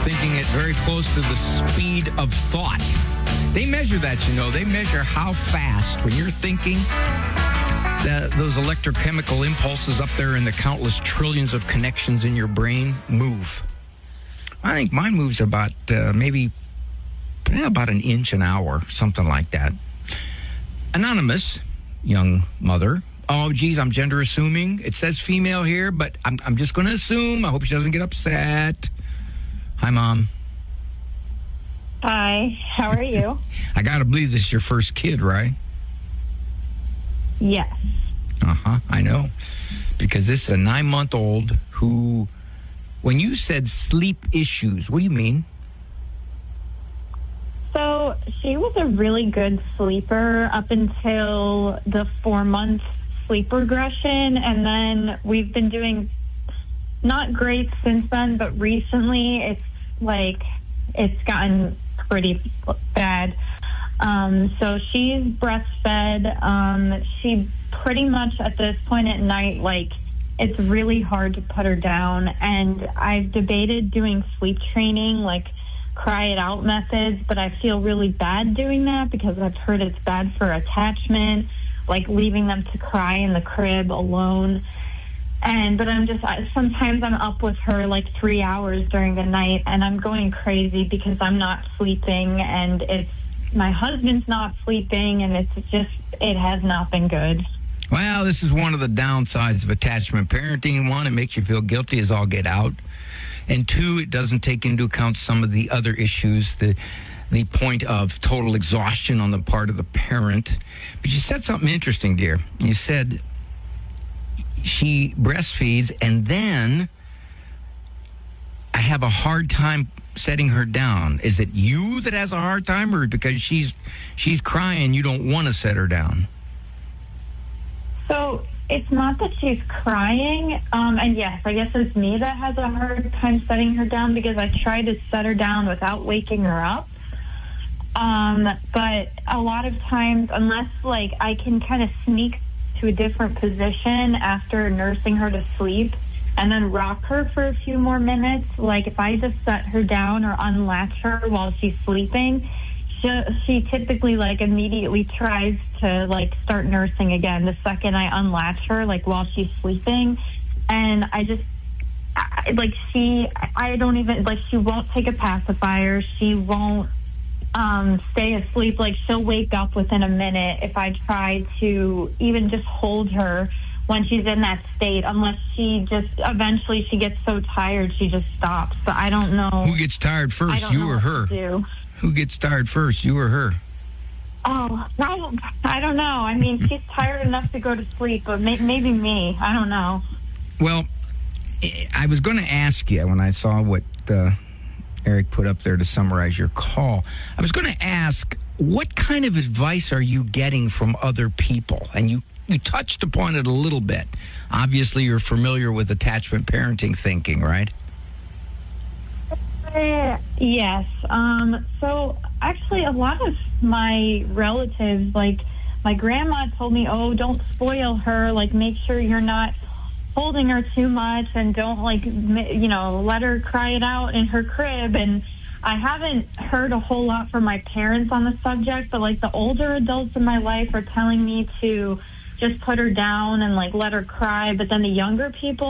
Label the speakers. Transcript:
Speaker 1: thinking at very close to the speed of thought. They measure that, you know. They measure how fast, when you're thinking, those electrochemical impulses up there in the countless trillions of connections in your brain move. I think mine moves about maybe about an inch an hour, something like that. Anonymous young mother. Oh, geez, I'm gender assuming. It says female here, but I'm just going to assume. I hope she doesn't get upset. Hi, Mom.
Speaker 2: Hi, how are you?
Speaker 1: I got to believe this is your first kid, right?
Speaker 2: Yes.
Speaker 1: I know. Because this is a 9-month-old who, when you said sleep issues, what do you mean?
Speaker 2: So she was a really good sleeper up until the 4-month sleep regression, and then we've been doing not great since then, but recently it's gotten pretty bad. So she's breastfed. She pretty much at this point at night, it's really hard to put her down, and I've debated doing sleep training, cry it out methods, but I feel really bad doing that because I've heard it's bad for attachment, leaving them to cry in the crib alone. But sometimes I'm up with her 3 hours during the night, and I'm going crazy because I'm not sleeping, and my husband's not sleeping, and it has not been good.
Speaker 1: Well, this is one of the downsides of attachment parenting. One, it makes you feel guilty as all get out. And two, it doesn't take into account some of the other issues, the point of total exhaustion on the part of the parent. But you said something interesting, dear. You said she breastfeeds, and then I have a hard time setting her down. Is it you that has a hard time, or because she's crying, you don't want to set her down?
Speaker 2: So it's not that she's crying, and yes, I guess it's me that has a hard time setting her down because I try to set her down without waking her up. But a lot of times, unless I can kind of sneak to a different position after nursing her to sleep and then rock her for a few more minutes, if I just set her down or unlatch her while she's sleeping, she typically immediately tries to start nursing again the second I unlatch her while she's sleeping. And she won't take a pacifier. She won't stay asleep. She'll wake up within a minute if I try to even just hold her when she's in that state, unless eventually she gets so tired she just stops. But I don't know.
Speaker 1: Who gets tired first, you or her? Who gets tired first, you or her?
Speaker 2: Oh, I don't know. I mean, she's tired enough to go to sleep, but maybe me. I don't know.
Speaker 1: Well, I was going to ask you when I saw what Eric put up there to summarize your call. I was going to ask, what kind of advice are you getting from other people? And you touched upon it a little bit. Obviously, you're familiar with attachment parenting thinking, right?
Speaker 2: Yes. So actually a lot of my relatives, my grandma told me, oh, don't spoil her. Make sure you're not holding her too much and don't let her cry it out in her crib. And I haven't heard a whole lot from my parents on the subject, but the older adults in my life are telling me to just put her down and let her cry. But then the younger people